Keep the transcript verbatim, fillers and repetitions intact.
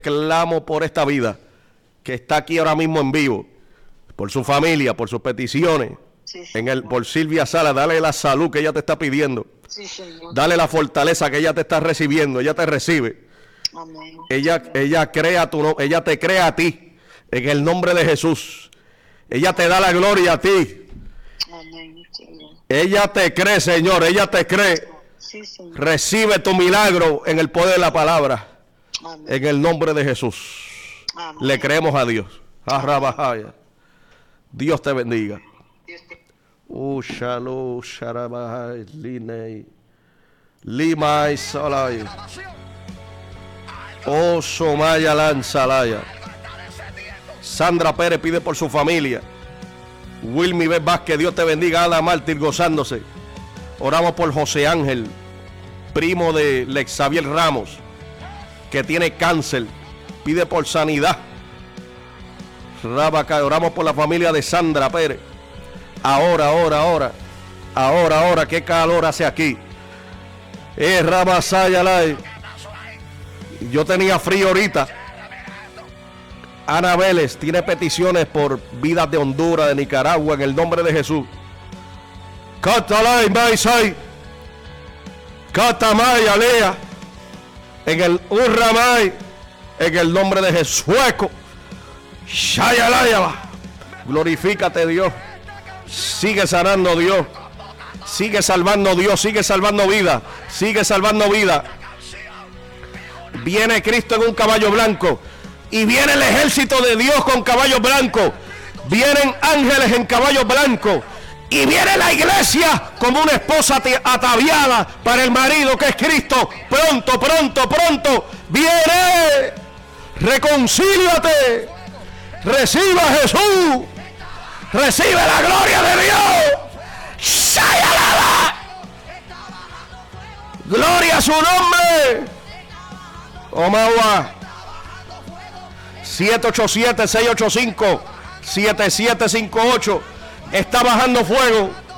Clamo por esta vida que está aquí ahora mismo en vivo, por su familia, por sus peticiones, sí, en el, por Silvia Sala. Dale la salud que ella te está pidiendo, sí, dale la fortaleza que ella te está recibiendo. Ella te recibe. Amén. Ella, ella, crea tu, ella te crea a ti en el nombre de Jesús. Ella te da la gloria a ti. Amén. Ella te cree, Señor, ella te cree. Sí, recibe tu milagro en el poder de la palabra. Amén. En el nombre de Jesús. Amén. Le creemos a Dios. Arrabajaya. Dios te bendiga. Uh, shalom, sharabahai, linei, limai salai. Oh, somaya lanzalaya. Sandra Pérez pide por su familia. Wilmy B. Vázquez, Dios te bendiga. Ada Mártir gozándose. Oramos por José Ángel, primo de Lex Xavier Ramos, que tiene cáncer, pide por sanidad. Rabaca, oramos por la familia de Sandra Pérez. Ahora, ahora, ahora, ahora, ahora, qué calor hace aquí. Eh, Rabasayalay. Yo tenía frío ahorita. Ana Vélez tiene peticiones por vidas de Honduras, de Nicaragua, en el nombre de Jesús. Catalay, Maisay. Catamay, Alea. En el Urramay, en el nombre de Jesús. Shayalayaba. Glorifícate, Dios. Sigue sanando, Dios. Sigue salvando, Dios. Sigue salvando vida. Sigue salvando vida. Viene Cristo en un caballo blanco. Y viene el ejército de Dios con caballos blancos. Vienen ángeles en caballos blancos. Y viene la iglesia como una esposa ataviada para el marido que es Cristo. Pronto, pronto, pronto. Viene. Reconcíliate. Reciba a Jesús. Recibe la gloria de Dios. ¡Shayalala! Gloria a su nombre. Omawa. siete ocho siete, seis ocho cinco, siete siete cinco ocho. Está bajando fuego.